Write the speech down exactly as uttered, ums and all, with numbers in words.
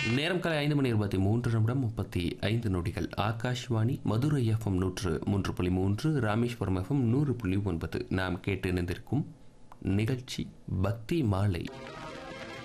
நேரம் காலை ஐந்து மணி இருபத்தி மூன்று நிமிடம் முப்பத்தி ஐந்து நொடிகள். ஆகாஷ்வாணி மதுரை எஃப்எம் நூற்று மூன்று புள்ளி மூன்று, ராமேஸ்வரம் எஃப்எம் நூறு புள்ளி ஒன்பது. நாம் கேட்டு இணைந்திருக்கும் நிகழ்ச்சி பக்தி மாலை.